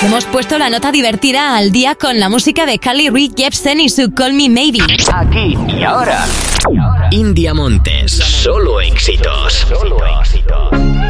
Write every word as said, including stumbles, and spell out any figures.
Hemos puesto la nota divertida al día con la música de Carly Rae Jepsen y su Call Me Maybe. Aquí y ahora, India Montes. Solo éxitos. Solo éxitos.